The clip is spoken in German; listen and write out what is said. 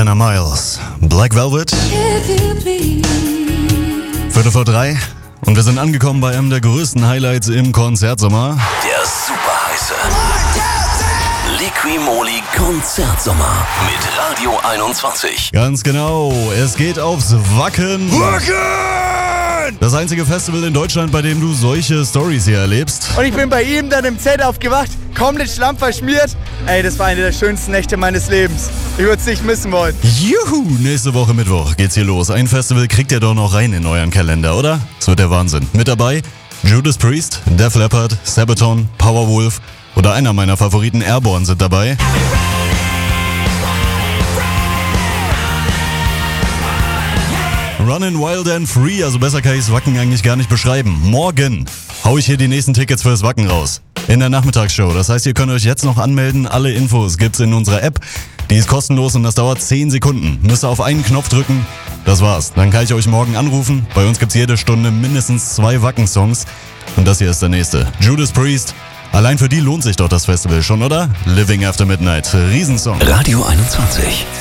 Anna Miles, Black Velvet. 2:45 und wir sind angekommen bei einem der größten Highlights im Konzertsommer. Der superheiße Liqui-Moly Konzertsommer mit Radio 21. Ganz genau, es geht aufs Wacken. Das einzige Festival in Deutschland, bei dem du solche Stories hier erlebst. Und ich bin bei ihm dann im Zelt aufgewacht, komplett schlammverschmiert. Ey, das war eine der schönsten Nächte meines Lebens. Ich würde es nicht missen wollen. Juhu, nächste Woche Mittwoch geht's hier los. Ein Festival kriegt ihr doch noch rein in euren Kalender, oder? Das wird der Wahnsinn. Mit dabei Judas Priest, Def Leppard, Sabaton, Powerwolf oder einer meiner Favoriten Airborne sind dabei. Runnin' Wild and Free, also besser kann ich das Wacken eigentlich gar nicht beschreiben. Morgen hau ich hier die nächsten Tickets fürs Wacken raus. In der Nachmittagsshow. Das heißt, ihr könnt euch jetzt noch anmelden. Alle Infos gibt's in unserer App. Die ist kostenlos und das dauert 10 Sekunden. Müsst ihr auf einen Knopf drücken. Das war's. Dann kann ich euch morgen anrufen. Bei uns gibt's jede Stunde mindestens 2 Wacken-Songs. Und das hier ist der nächste. Judas Priest. Allein für die lohnt sich doch das Festival schon, oder? Living After Midnight. Riesensong. Radio 21.